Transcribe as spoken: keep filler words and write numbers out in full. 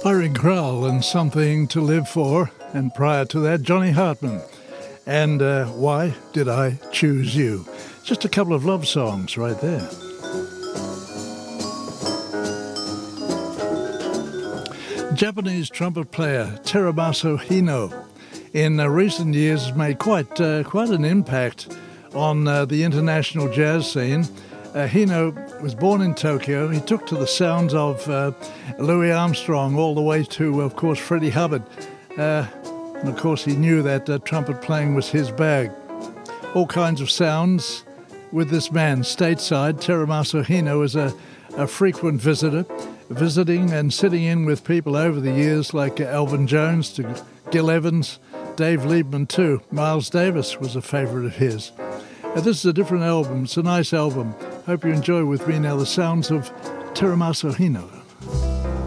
Irene Kral and Something to Live For, and prior to that, Johnny Hartman. And uh, Why Did I Choose You? Just a couple of love songs right there. Japanese trumpet player Teramaso Hino in uh, recent years has made quite, uh, quite an impact on uh, the international jazz scene. Uh, Hino was born in Tokyo. He took to the sounds of uh, Louis Armstrong all the way to, of course, Freddie Hubbard. Uh, and, of course, he knew that uh, trumpet playing was his bag. All kinds of sounds with this man. Stateside, Teramaso Hino is a, a frequent visitor, visiting and sitting in with people over the years like uh, Elvin Jones to Gil Evans, Dave Liebman too. Miles Davis was a favourite of his. Uh, this is a different album. It's a nice album. Hope you enjoy with me now the sounds of Teramaso Hino.